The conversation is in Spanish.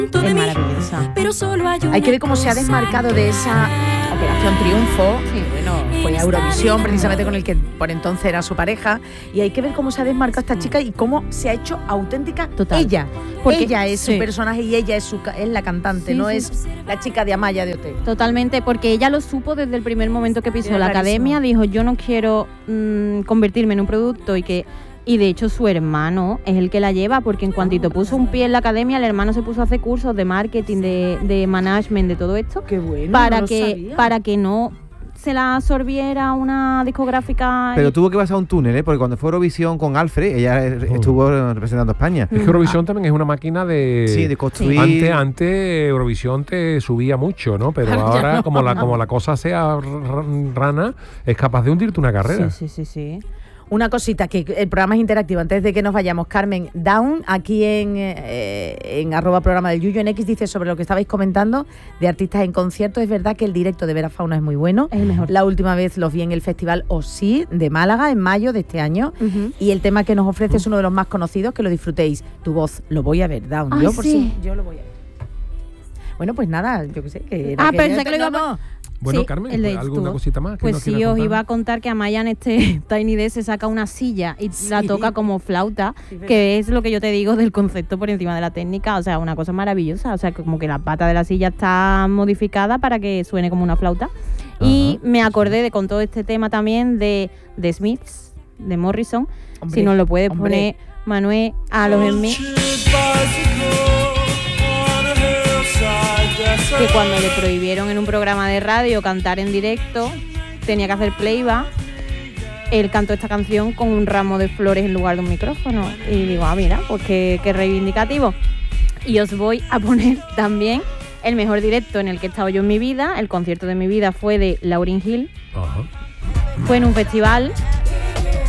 Es maravillosa. Hay que ver cómo se ha desmarcado de esa Operación Triunfo. Sí. Bueno, fue a Eurovisión precisamente con el que por entonces era su pareja. Y hay que ver cómo se ha desmarcado esta chica y cómo se ha hecho auténtica. Total. Ella. Porque ella es sí. su personaje y ella es la cantante, Sí, no sí. es la chica de Amaya de OT. Totalmente, porque ella lo supo desde el primer momento que pisó Era la clarísimo. academia. Dijo, yo no quiero convertirme en un producto y de hecho su hermano es el que la lleva, porque en cuantito puso un pie en la academia, el hermano se puso a hacer cursos de marketing, de management, de todo esto, Qué bueno, para no lo que sabía. para que no se la absorbiera una discográfica. Pero tuvo que pasar un túnel, ¿eh? Porque cuando fue Eurovisión con Alfred, ella estuvo representando a España. Es que Eurovisión también es una máquina de... Sí, de construir. Antes Eurovisión te subía mucho, ¿no? Pero ahora, no. como la cosa sea rana, es capaz de hundirte una carrera. Sí. Una cosita, que el programa es interactivo. Antes de que nos vayamos, Carmen Down, aquí en @programa del Yuyo en X, dice sobre lo que estabais comentando de artistas en concierto. Es verdad que el directo de Vera Fauna es muy bueno. Es el mejor. La última vez los vi en el Festival OSI de Málaga en mayo de este año. Ujú. Y el tema que nos ofrece es uno de los más conocidos, que lo disfrutéis. Tu voz, lo voy a ver, Down. Ay, Yo por sí. yo lo voy a ver. Bueno, pues nada, yo qué sé. Que Pensé que lo iba a no. Bueno, Sí, Carmen, el de pues, ¿alguna tu- cosita más? que Pues nos sí, quieras os contar? iba a contar que Amaya en este Tiny Desk se saca una silla y la toca como flauta, que es lo que yo te digo del concepto por encima de la técnica, o sea, una cosa maravillosa, o sea, como que la pata de la silla está modificada para que suene como una flauta. Y me acordé con todo este tema también de Smiths, de Morrison, Hombre, si nos lo puedes hombre. poner, Manuel, a los Smiths, que cuando le prohibieron en un programa de radio cantar en directo, tenía que hacer playback. Él cantó esta canción con un ramo de flores en lugar de un micrófono. Y digo, mira, pues qué reivindicativo. Y os voy a poner también el mejor directo en el que he estado yo en mi vida. El concierto de mi vida fue de Lauryn Hill. Ajá. Fue en un festival